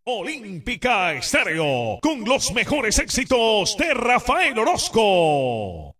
Olímpica Estéreo, con los mejores éxitos de Rafael Orozco.